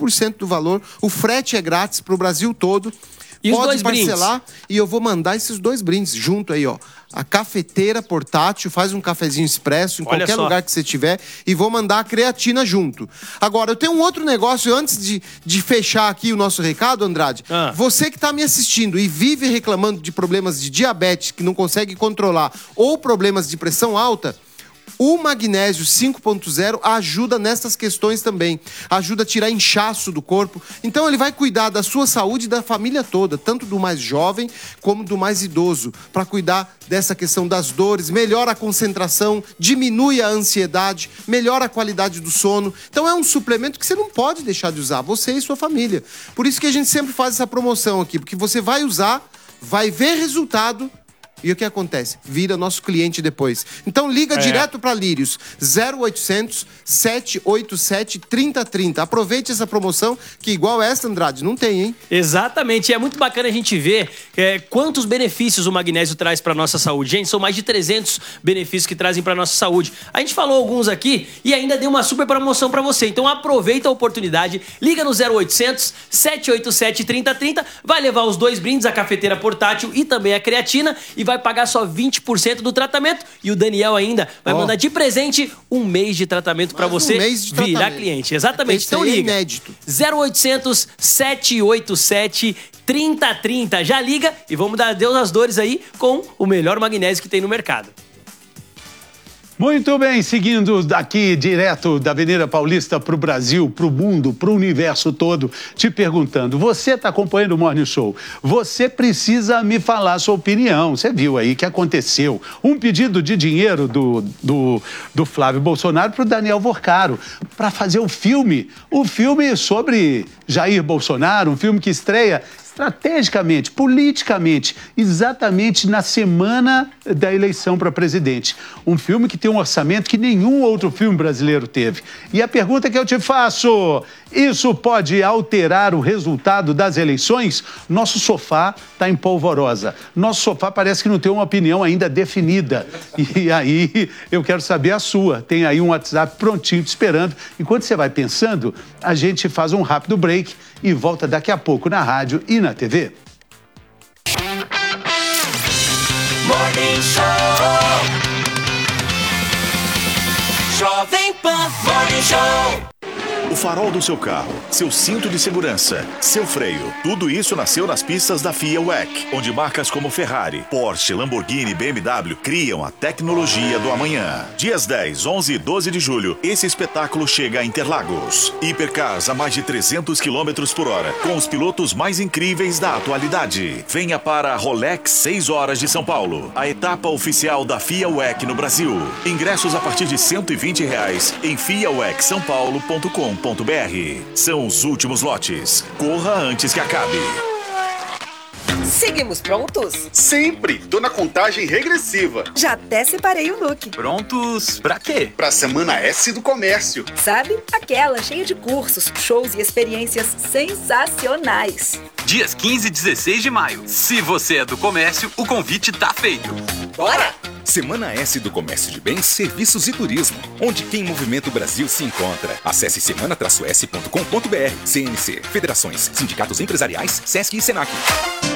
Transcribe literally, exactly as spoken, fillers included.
por cento do valor. O frete é grátis para o Brasil todo. E os Pode dois parcelar brindes? E eu vou mandar esses dois brindes junto aí, ó. A cafeteira portátil, faz um cafezinho expresso em Olha qualquer só. lugar que você tiver e vou mandar a creatina junto. Agora, eu tenho um outro negócio antes de, de fechar aqui o nosso recado, Andrade. Ah. Você que está me assistindo e vive reclamando de problemas de diabetes que não consegue controlar ou problemas de pressão alta, o magnésio cinco ponto zero ajuda nessas questões também. Ajuda a tirar inchaço do corpo. Então ele vai cuidar da sua saúde e da família toda, tanto do mais jovem como do mais idoso, para cuidar dessa questão das dores, melhora a concentração, diminui a ansiedade, melhora a qualidade do sono. Então é um suplemento que você não pode deixar de usar, você e sua família. Por isso que a gente sempre faz essa promoção aqui, porque você vai usar, vai ver resultado. E o que acontece? Vira nosso cliente depois. Então liga É. direto para Lírios, zero oitocentos, sete oito sete, trinta trinta. Aproveite essa promoção, que igual essa, Andrade, não tem, hein? Exatamente, e é muito bacana a gente ver é, quantos benefícios o magnésio traz para nossa saúde. Gente, são mais de trezentos benefícios que trazem para nossa saúde. A gente falou alguns aqui e ainda deu uma super promoção para você. Então aproveita a oportunidade, liga no zero oitocentos, sete oito sete, trinta trinta, vai levar os dois brindes, a cafeteira portátil e também a creatina, e vai pagar só vinte por cento do tratamento. E o Daniel ainda vai Ó. mandar de presente um mês de tratamento para Mais um você mês de virar tratamento. cliente. Exatamente, Esse então aí é liga. inédito. zero oitocentos, sete oito sete, trinta trinta. Já liga e vamos dar adeus às dores aí com o melhor magnésio que tem no mercado. Muito bem, seguindo daqui direto da Avenida Paulista para o Brasil, para o mundo, para o universo todo, te perguntando, você está acompanhando o Morning Show? Você precisa me falar a sua opinião. Você viu aí que aconteceu um pedido de dinheiro do, do, do Flávio Bolsonaro para o Daniel Vorcaro, para fazer o filme, o filme sobre Jair Bolsonaro, um filme que estreia estrategicamente, politicamente, exatamente na semana da eleição para presidente. Um filme que tem um orçamento que nenhum outro filme brasileiro teve. E a pergunta que eu te faço, isso pode alterar o resultado das eleições? Nosso sofá está em polvorosa. Nosso sofá parece que não tem uma opinião ainda definida. E aí eu quero saber a sua. Tem aí um WhatsApp prontinho te esperando. Enquanto você vai pensando, a gente faz um rápido break e volta daqui a pouco na rádio e na T V. Morning Show. Jovem Pan Morning Show. O farol do seu carro, seu cinto de segurança, seu freio, tudo isso nasceu nas pistas da FIA W E C, onde marcas como Ferrari, Porsche, Lamborghini e B M W criam a tecnologia do amanhã. Dias dez, onze e doze de julho, esse espetáculo chega a Interlagos. Hipercars a mais de trezentos quilômetros por hora, com os pilotos mais incríveis da atualidade. Venha para a Rolex seis horas de São Paulo, a etapa oficial da FIA W E C no Brasil. Ingressos a partir de cento e vinte reais em fia w e c são paulo ponto com ponto b r. São os últimos lotes. Corra antes que acabe. Seguimos prontos? Sempre! Tô na contagem regressiva. Já até separei o look. Prontos pra quê? Pra Semana S do Comércio. Sabe? Aquela cheia de cursos, shows e experiências sensacionais. Dias quinze e dezesseis de maio. Se você é do comércio, o convite tá feito. Bora! Semana S do Comércio de Bens, Serviços e Turismo, onde quem movimenta o Brasil se encontra. Acesse semana s ponto com ponto b r. C N C, Federações, Sindicatos Empresariais, Sesc e Senac.